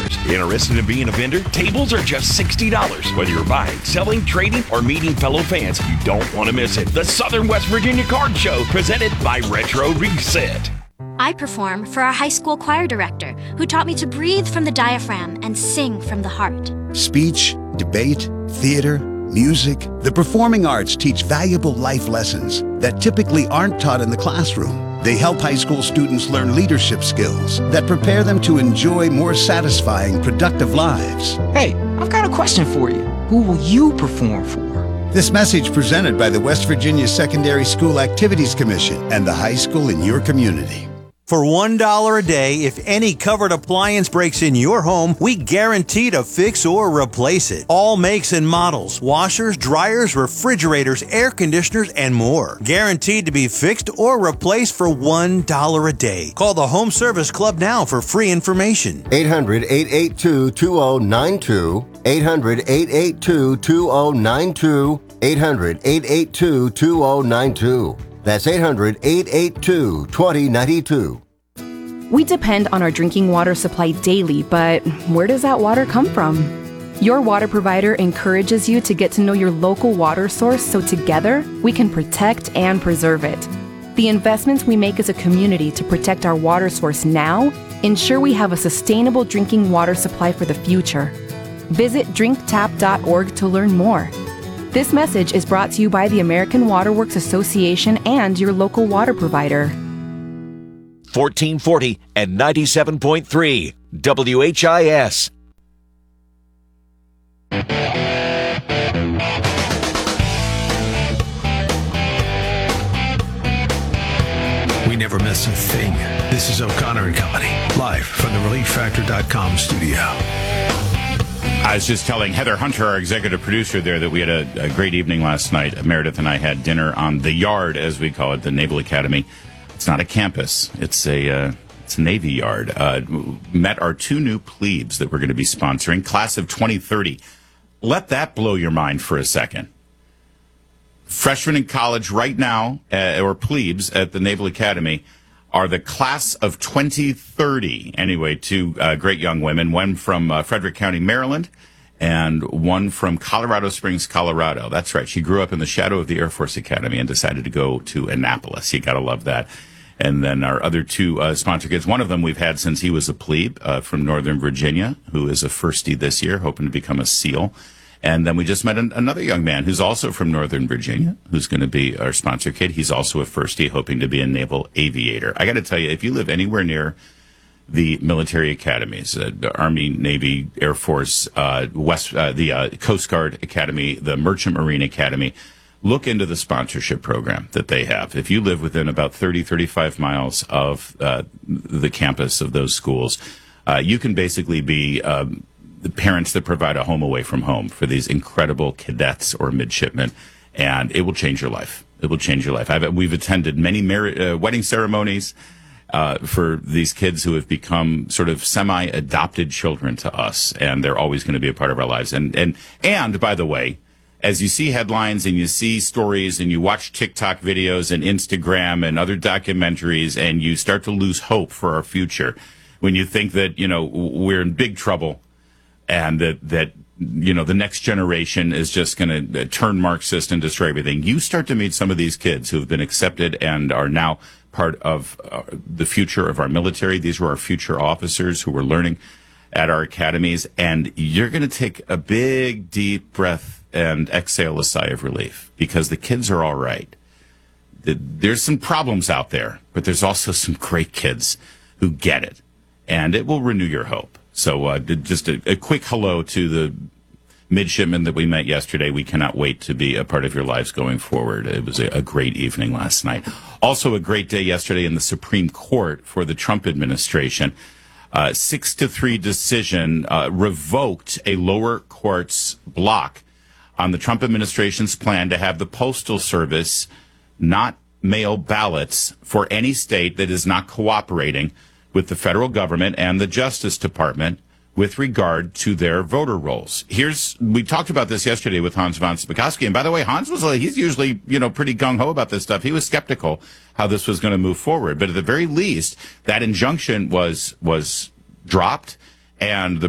Interested in being a vendor? Tables are just $60. Whether you're buying, selling, trading, or meeting fellow fans, you don't want to miss it. The Southern West Virginia Card Show, presented by Retro Reset. I perform for our high school choir director, who taught me to breathe from the diaphragm and sing from the heart. Speech, debate, theater, music. The performing arts teach valuable life lessons that typically aren't taught in the classroom. They help high school students learn leadership skills that prepare them to enjoy more satisfying, productive lives. Hey, I've got a question for you. Who will you perform for? This message presented by the West Virginia Secondary School Activities Commission and the high school in your community. For $1 a day, if any covered appliance breaks in your home, we guarantee to fix or replace it. All makes and models, washers, dryers, refrigerators, air conditioners, and more. Guaranteed to be fixed or replaced for $1 a day. Call the Home Service Club now for free information. 800-882-2092. 800-882-2092. 800-882-2092. That's 800-882-2092. We depend on our drinking water supply daily, but where does that water come from? Your water provider encourages you to get to know your local water source so together we can protect and preserve it. The investments we make as a community to protect our water source now ensure we have a sustainable drinking water supply for the future. Visit drinktap.org to learn more. This message is brought to you by the American Water Works Association and your local water provider. 1440 and 97.3 WHIS. We never miss a thing. This is O'Connor and Company, live from the ReliefFactor.com studio. I was just telling Heather Hunter, our executive producer there, that we had a great evening last night. Meredith and I had dinner on the yard, as we call it, the Naval Academy. It's not a campus. It's a Navy yard. Met our two new plebes that we're going to be sponsoring, class of 2030. Let that blow your mind for a second. Freshmen in college right now, or plebes at the Naval Academy, are the class of 2030. Anyway, two great young women, one from Frederick County, Maryland, and one from Colorado Springs, Colorado. That's right. She grew up in the shadow of the Air Force Academy and decided to go to Annapolis. You got to love that. And then our other two sponsor kids, one of them we've had since he was a plebe from Northern Virginia, who is a firstie this year, hoping to become a SEAL. And then we just met another young man who's also from Northern Virginia, who's going to be our sponsor kid. He's also a firstie, hoping to be a naval aviator. I got to tell you, if you live anywhere near the military academies, Army, Navy, Air Force, the Coast Guard Academy, the Merchant Marine Academy, look into the sponsorship program that they have. If you live within about 30, 35 miles of the campus of those schools, you can basically be the parents that provide a home away from home for these incredible cadets or midshipmen, and it will change your life. It will change your life. We've attended many wedding ceremonies for these kids who have become sort of semi-adopted children to us, and they're always going to be a part of our lives. And by the way, as you see headlines and you see stories and you watch TikTok videos and Instagram and other documentaries, and you start to lose hope for our future, when you think that, we're in big trouble, and that the next generation is just going to turn Marxist and destroy everything. You start to meet some of these kids who have been accepted and are now part of the future of our military. These were our future officers who were learning at our academies, and you're going to take a big, deep breath and exhale a sigh of relief, because the kids are all right. There's some problems out there, but there's also some great kids who get it, and it will renew your hope. So just a quick hello to the midshipmen that we met yesterday. We cannot wait to be a part of your lives going forward. It was a great evening last night. Also a great day yesterday in the Supreme Court for the Trump administration. 6-3 decision revoked a lower court's block on the Trump administration's plan to have the Postal Service not mail ballots for any state that is not cooperating with the federal government and the Justice Department with regard to their voter rolls. We talked about this yesterday with Hans von Spakovsky, and by the way, he's usually, pretty gung-ho about this stuff. He was skeptical how this was going to move forward, but at the very least, that injunction was dropped, and the